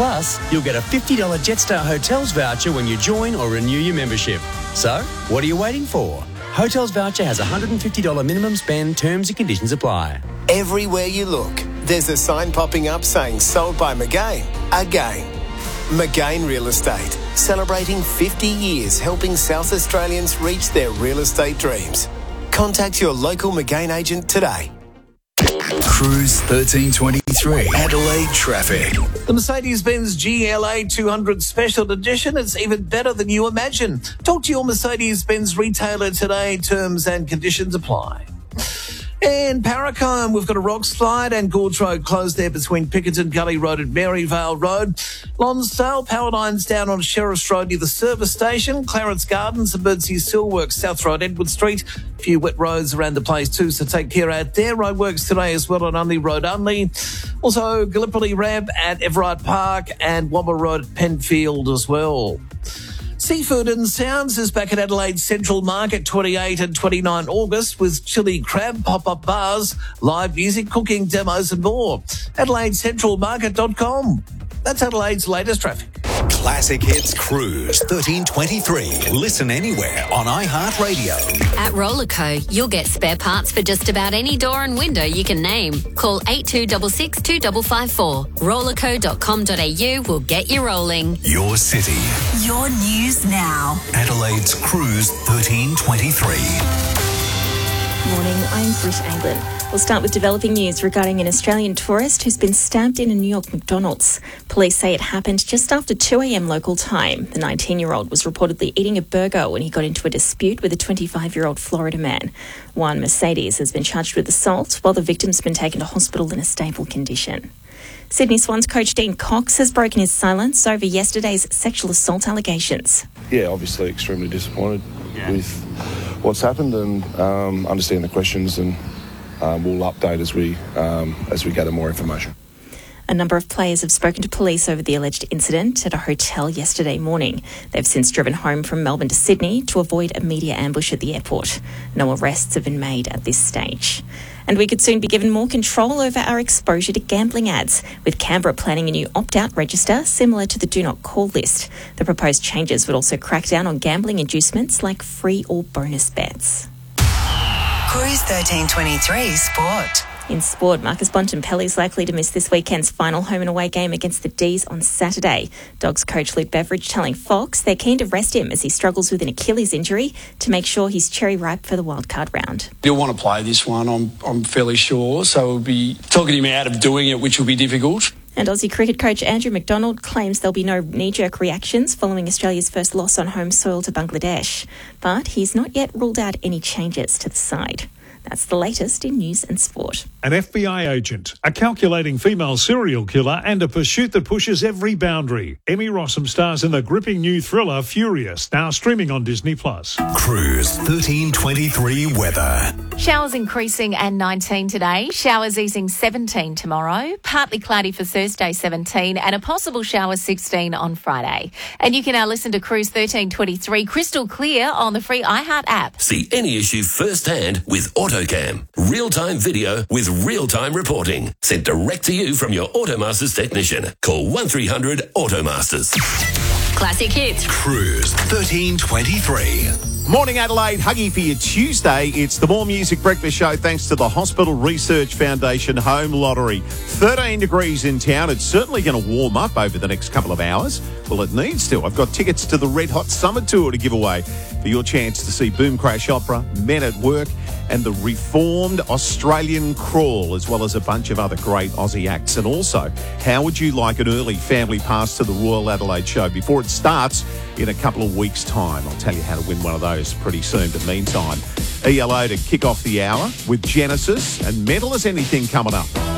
Plus, you'll get a $50 Jetstar Hotels voucher when you join or renew your membership. So, what are you waiting for? Hotels voucher has a $150 minimum spend. Terms and conditions apply. Everywhere you look, there's a sign popping up saying sold by McGain again. McGain Real Estate, celebrating 50 years helping South Australians reach their real estate dreams. Contact your local McGain agent today. Cruise 1323, Adelaide traffic. The Mercedes-Benz GLA 200 Special Edition is even better than you imagine. Talk to your Mercedes-Benz retailer today. Terms and conditions apply. In Paracombe, we've got a rock slide and Gorge Road closed there between Pickerton Gully Road and Maryvale Road. Lonsdale, power lines down on Sheriff's Road near the service station. Clarence Gardens, Emergency Steelworks, South Road, Edward Street. A few wet roads around the place too, so take care out there. Roadworks today as well on Unley Road, Unley. Also, Gallipoli Ramp at Everard Park and Wobble Road at Penfield as well. Seafood and Sounds is back at Adelaide Central Market 28 and 29 August with chili crab pop-up bars, live music, cooking demos and more. AdelaideCentralMarket.com. That's Adelaide's latest traffic. Classic Hits Cruise 1323. Listen anywhere on iHeartRadio. At Rollerco, you'll get spare parts for just about any door and window you can name. Call 8266 2554. Rollerco.com.au will get you rolling. Your city. Your news now. Adelaide's Cruise 1323. Morning, I'm Britt Anglin. We'll start with developing news regarding an Australian tourist who's been stabbed in a New York McDonald's. Police say it happened just after 2 a.m. local time. The 19-year-old was reportedly eating a burger when he got into a dispute with a 25-year-old Florida man. Juan Mercedes has been charged with assault, while the victim's been taken to hospital in a stable condition. Sydney Swans coach Dean Cox has broken his silence over yesterday's sexual assault allegations. Yeah, obviously extremely disappointed with what's happened and understand the questions, and we'll update as we gather more information. A number of players have spoken to police over the alleged incident at a hotel yesterday morning. They've since driven home from Melbourne to Sydney to avoid a media ambush at the airport. No arrests have been made at this stage. And we could soon be given more control over our exposure to gambling ads, with Canberra planning a new opt-out register similar to the Do Not Call list. The proposed changes would also crack down on gambling inducements like free or bonus bets. Cruise 1323 Sport. In sport, Marcus Bontempelli is likely to miss this weekend's final home and away game against the D's on Saturday. Dogs coach Luke Beveridge telling Fox they're keen to rest him as he struggles with an Achilles injury to make sure he's cherry ripe for the wildcard round. He'll want to play this one, I'm fairly sure, so we'll be talking him out of doing it, which will be difficult. And Aussie cricket coach Andrew McDonald claims there'll be no knee-jerk reactions following Australia's first loss on home soil to Bangladesh. But he's not yet ruled out any changes to the side. That's the latest in news and sport. An FBI agent, a calculating female serial killer, and a pursuit that pushes every boundary. Emmy Rossum stars in the gripping new thriller Furious, now streaming on Disney+. Cruise 1323 weather. Showers increasing and 19 today. Showers easing 17 tomorrow. Partly cloudy for Thursday 17 and a possible shower 16 on Friday. And you can now listen to Cruise 1323 crystal clear on the free iHeart app. See any issue firsthand with AutoCam. Real-time video with real-time reporting. Sent direct to you from your Automasters technician. Call 1300 Automasters. Classic Hits. Cruise 1323. Morning Adelaide, Huggy for your Tuesday. It's the More Music Breakfast Show thanks to the Hospital Research Foundation Home Lottery. 13 degrees in town. It's certainly going to warm up over the next couple of hours. Well, it needs to. I've got tickets to the Red Hot Summer Tour to give away for your chance to see Boom Crash Opera, Men at Work and the Reformed Australian Crawl, as well as a bunch of other great Aussie acts. And also, how would you like an early family pass to the Royal Adelaide Show before it starts in a couple of weeks' time? I'll tell you how to win one of those pretty soon. But meantime, ELO to kick off the hour with Genesis and Mental as Anything coming up.